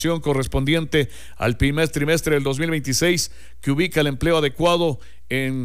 correspondiente al primer trimestre del 2026, que ubica el empleo adecuado en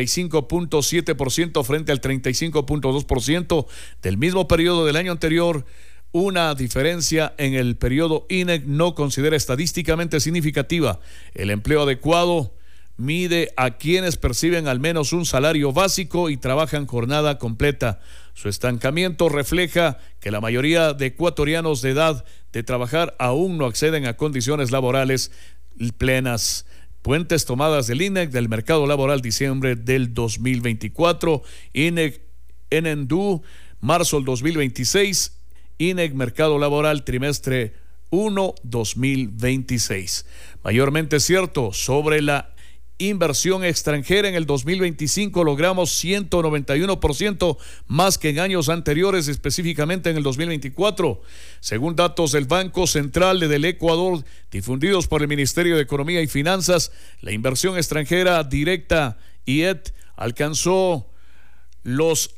35.7% frente al 35.2% del mismo periodo del año anterior. Una diferencia en el periodo INEC no considera estadísticamente significativa. El empleo adecuado mide a quienes perciben al menos un salario básico y trabajan jornada completa. Su estancamiento refleja que la mayoría de ecuatorianos de edad de trabajar aún no acceden a condiciones laborales plenas. Fuentes tomadas del INEC del mercado laboral diciembre del 2024, INEC NNDU, marzo del 2026, INEC mercado laboral trimestre 1 2026. Mayormente cierto sobre la inversión extranjera. En el 2025 logramos 191% más que en años anteriores, específicamente en el 2024. Según datos del Banco Central del Ecuador, difundidos por el Ministerio de Economía y Finanzas, la inversión extranjera directa IED alcanzó los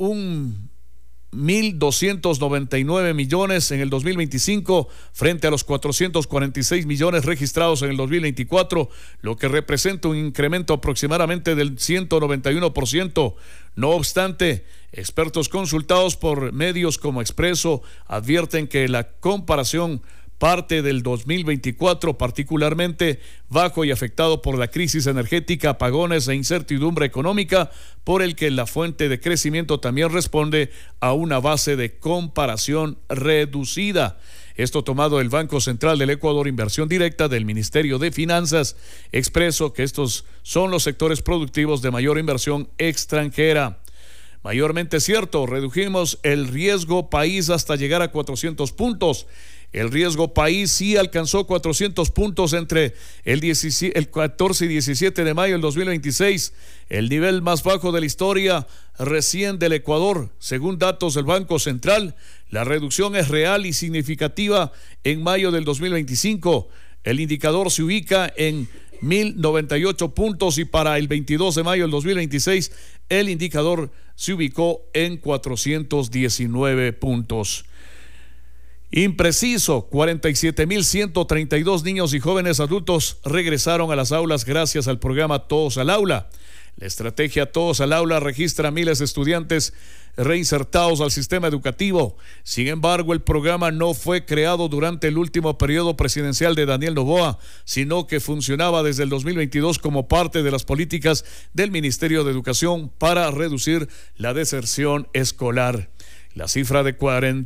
1.299 millones en el 2025 frente a los 446 millones registrados en el 2024, lo que representa un incremento aproximadamente del 191%. No obstante, expertos consultados por medios como Expreso advierten que la comparación parte del 2024 particularmente bajo y afectado por la crisis energética, apagones e incertidumbre económica, por el que la fuente de crecimiento también responde a una base de comparación reducida. Esto tomado del Banco Central del Ecuador, inversión directa del Ministerio de Finanzas, Expreso que estos son los sectores productivos de mayor inversión extranjera. Mayormente cierto, redujimos el riesgo país hasta llegar a 400 puntos. El riesgo país sí alcanzó 400 puntos entre el 14 y 17 de mayo del 2026, el nivel más bajo de la historia recién del Ecuador. Según datos del Banco Central, la reducción es real y significativa en mayo del 2025. El indicador se ubica en 1.098 puntos y para el 22 de mayo del 2026 el indicador se ubicó en 419 puntos. Impreciso, 47.132 niños y jóvenes adultos regresaron a las aulas gracias al programa Todos al Aula. La estrategia Todos al Aula registra miles de estudiantes reinsertados al sistema educativo. Sin embargo, el programa no fue creado durante el último periodo presidencial de Daniel Noboa, sino que funcionaba desde el 2022 como parte de las políticas del Ministerio de Educación para reducir la deserción escolar. La cifra de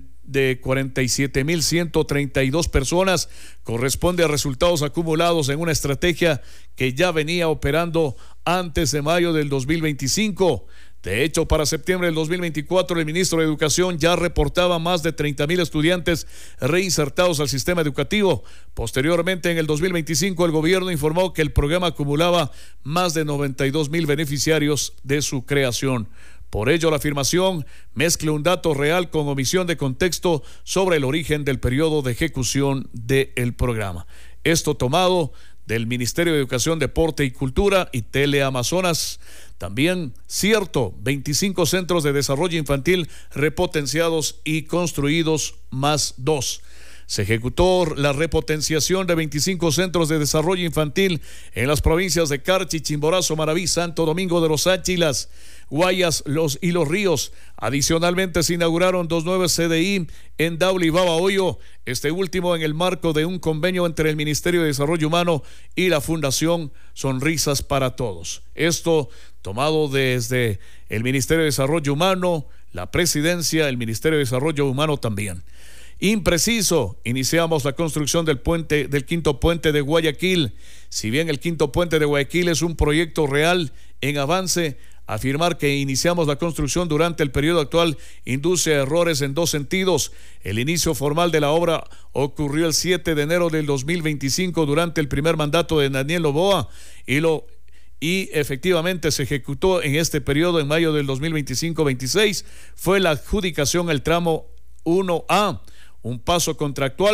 47.132 personas corresponde a resultados acumulados en una estrategia que ya venía operando antes de mayo del 2025. De hecho, para septiembre del 2024, el ministro de Educación ya reportaba más de 30.000 estudiantes reinsertados al sistema educativo. Posteriormente, en el 2025, el gobierno informó que el programa acumulaba más de 92.000 beneficiarios de su creación. Por ello, la afirmación mezcla un dato real con omisión de contexto sobre el origen del periodo de ejecución del programa. Esto tomado del Ministerio de Educación, Deporte y Cultura y Teleamazonas. También cierto, 25 centros de desarrollo infantil repotenciados y construidos más 2. Se ejecutó la repotenciación de 25 centros de desarrollo infantil en las provincias de Carchi, Chimborazo, Maraví, Santo Domingo de los Áchilas, Guayas y Los Ríos. Adicionalmente se inauguraron 2 nuevos CDI en Daula y Babahoyo, este último en el marco de un convenio entre el Ministerio de Desarrollo Humano y la Fundación Sonrisas para Todos. Esto tomado desde el Ministerio de Desarrollo Humano, la Presidencia, el Ministerio de Desarrollo Humano también. Impreciso, iniciamos la construcción del quinto puente de Guayaquil. Si bien el quinto puente de Guayaquil es un proyecto real en avance, afirmar que iniciamos la construcción durante el periodo actual induce a errores en dos sentidos. El inicio formal de la obra ocurrió el 7 de enero del 2025 durante el primer mandato de Daniel Noboa y efectivamente se ejecutó en este periodo en mayo del 2025-26. Fue la adjudicación el tramo 1A, un paso contractual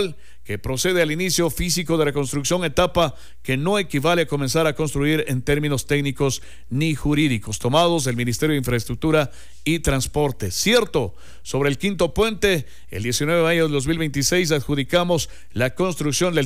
que procede al inicio físico de reconstrucción, etapa que no equivale a comenzar a construir en términos técnicos ni jurídicos, tomados del Ministerio de Infraestructura y Transporte. Cierto, sobre el quinto puente, el 19 de mayo del 2026 adjudicamos la construcción del